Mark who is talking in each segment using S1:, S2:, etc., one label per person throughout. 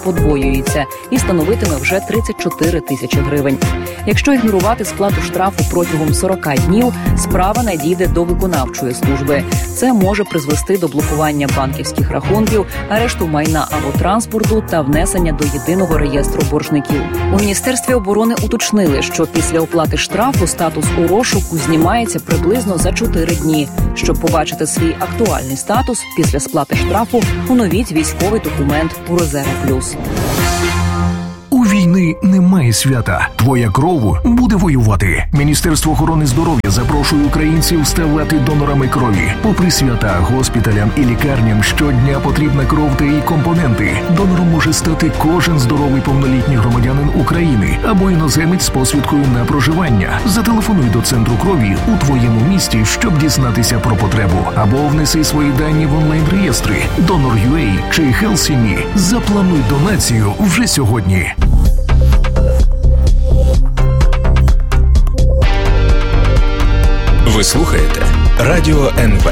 S1: подвоюється і становитиме вже 34 тисячі гривень. Якщо ігнорувати сплату штрафу протягом 40 днів, справа надійде до виконавчої служби. Це може призвести до блокування банківських рахунків, арешту майна або транспорту та внесення до єдиного реєстру боржників. У Міністерстві оборони уточнили, що після оплати штрафу статус у розшуку знімається приблизно за 4 дні. Щоб побачити свій актуальний статус після сплати штрафу, оновіть військовий документ у Резерв Плюс.
S2: У війни немає свята. Твоя кров буде воювати. Міністерство охорони здоров'я запрошує українців ставати донорами крові. Попри свята, госпіталям і лікарням щодня потрібна кров та її компоненти. Донором може стати кожен здоровий повнолітній громадянин України або іноземець з посвідкою на проживання. Зателефонуй до центру крові у твоєму місті, щоб дізнатися про потребу. Або внеси свої дані в онлайн-реєстри Donor.ua чи HealthSIMI. Заплануй донацію вже сьогодні.
S3: Ви слухаєте Радіо НВ.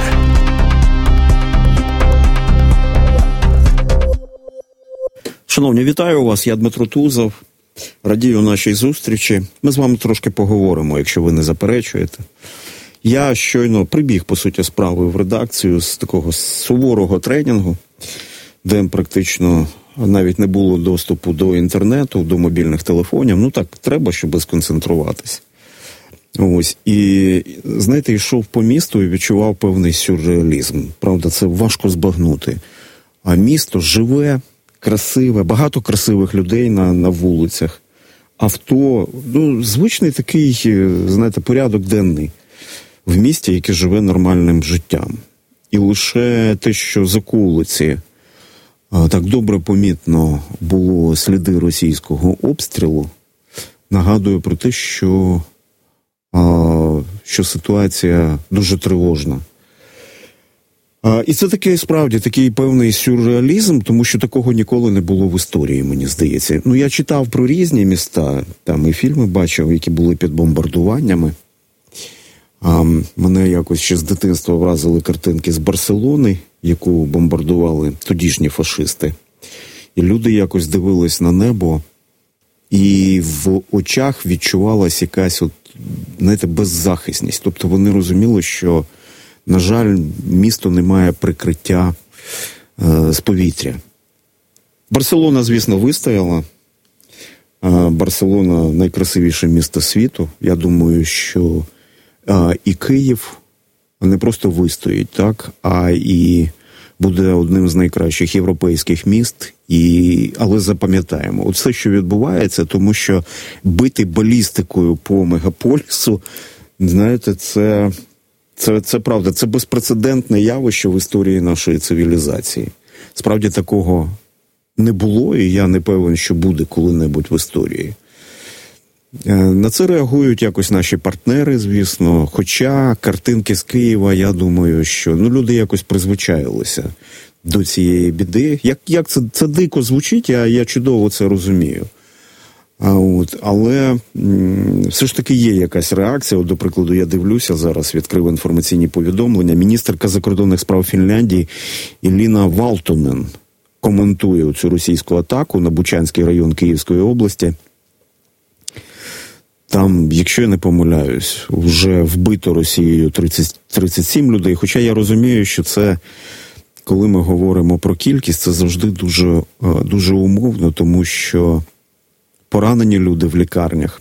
S4: Шановні, вітаю вас, я Дмитро Тузов. Радію нашій зустрічі. Ми з вами трошки поговоримо, якщо ви не заперечуєте. Я щойно прибіг, по суті, справи в редакцію з такого суворого тренінгу, де практично навіть не було доступу до інтернету, до мобільних телефонів. Ну так, треба, щоб сконцентруватись. Ось, і, знаєте, йшов по місту і відчував певний сюрреалізм. Правда, це важко збагнути. А місто живе, красиве, багато красивих людей на вулицях. Авто, звичний такий, знаєте, порядок денний в місті, яке живе нормальним життям. І лише те, що за вулиці так добре помітно було сліди російського обстрілу, нагадує про те, що ситуація дуже тривожна. І це такий, справді, такий певний сюрреалізм, тому що такого ніколи не було в історії, мені здається. Я читав про різні міста, там і фільми бачив, які були під бомбардуваннями. Мене якось ще з дитинства вразили картинки з Барселони, яку бомбардували тодішні фашисти. І люди якось дивились на небо, і в очах відчувалась якась знаєте, беззахисність. Тобто вони розуміли, що, на жаль, місто не має прикриття з повітря. Барселона, звісно, вистояла. Барселона – найкрасивіше місто світу. Я думаю, що і Київ не просто вистоїть, так, а і буде одним з найкращих європейських міст. Але запам'ятаємо, все, що відбувається, тому що бити балістикою по мегаполісу, знаєте, це правда, це безпрецедентне явище в історії нашої цивілізації. Справді такого не було, і я не певен, що буде коли-небудь в історії. На це реагують якось наші партнери, звісно, хоча картинки з Києва, я думаю, що люди якось призвичаїлися до цієї біди. Як це дико звучить, я чудово це розумію. Але все ж таки є якась реакція. До прикладу, я дивлюся, зараз відкрив інформаційні повідомлення. Міністерка закордонних справ Фінляндії Еліна Валтонен коментує цю російську атаку на Бучанський район Київської області. Там, якщо я не помиляюсь, вже вбито Росією 37 людей. Хоча я розумію, що це, коли ми говоримо про кількість, це завжди дуже, дуже умовно, тому що поранені люди в лікарнях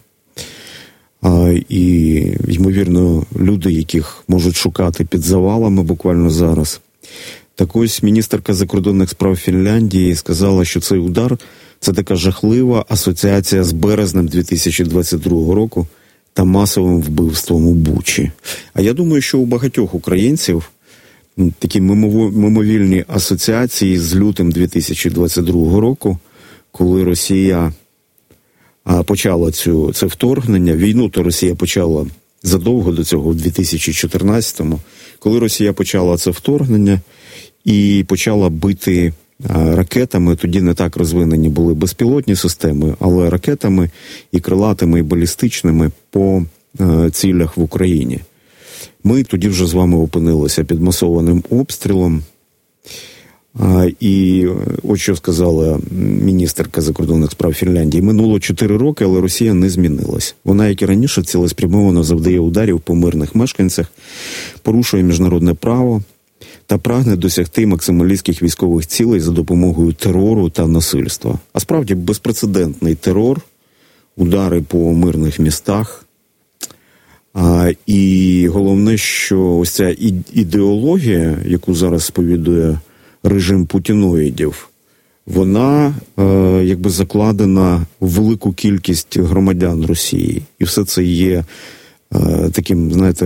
S4: і, ймовірно, люди, яких можуть шукати під завалами буквально зараз. Так ось міністерка закордонних справ Фінляндії сказала, що цей удар – це така жахлива асоціація з березнем 2022 року та масовим вбивством у Бучі. А я думаю, що у багатьох українців такі мимовільні асоціації з лютим 2022 року, коли Росія почала це вторгнення, війну то Росія почала задовго до цього, в 2014-му, коли Росія почала це вторгнення і почала бити ракетами, тоді не так розвинені були безпілотні системи, але ракетами і крилатими, і балістичними по цілях в Україні. Ми тоді вже з вами опинилися під масованим обстрілом. І от що сказала міністерка закордонних справ Фінляндії. Минуло 4 роки, але Росія не змінилась. Вона, як і раніше, цілеспрямовано завдає ударів по мирних мешканцях, порушує міжнародне право та прагне досягти максималістських військових цілей за допомогою терору та насильства. А справді безпрецедентний терор, удари по мирних містах. І головне, що ось ця ідеологія, яку зараз сповідує режим путіноїдів, вона якби закладена в велику кількість громадян Росії. І все це є таким, знаєте,